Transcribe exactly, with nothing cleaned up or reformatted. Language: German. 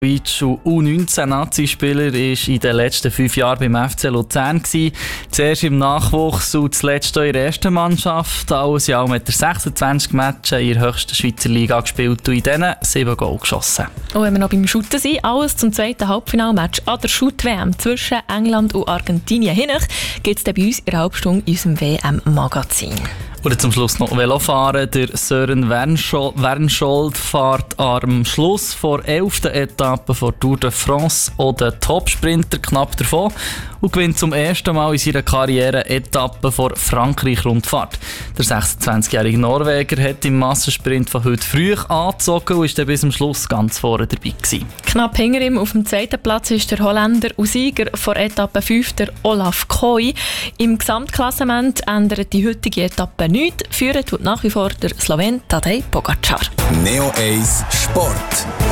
U neunzehn-Nazi-Spieler war in den letzten fünf Jahren beim F C Luzern. Zuerst im Nachwuchs und zuletzt auch in der ersten Mannschaft. Alles in allem hat er sechsundzwanzig Matches in der höchsten Schweizer Liga gespielt und in denen sieben Goal geschossen. Und wenn wir noch beim Shooten sind, alles zum zweiten Halbfinalmatch an der Shoot-W M zwischen England und Argentinien hin, gibt es bei uns in einer halben Stunde in unserem W M-Magazin. Oder zum Schluss noch Velofahren. Der Sören Wernschol- Wernscholdt fährt am Schluss vor elften Etappe vor Tour de France auch den Topsprinter knapp davon und gewinnt zum ersten Mal in seiner Karriere Etappe vor Frankreich-Rundfahrt. Der sechsundzwanzigjährige Norweger hat im Massensprint von heute früh angezogen und ist dann bis zum Schluss ganz vorne dabei gewesen. Knapp hinter ihm auf dem zweiten Platz ist der Holländer und Sieger vor Etappe fünf, der Olaf Koy. Im Gesamtklassement ändert die heutige Etappe nichts. Führen tut nach wie vor der Slowen Tadej Pogačar. Neo eins Sport.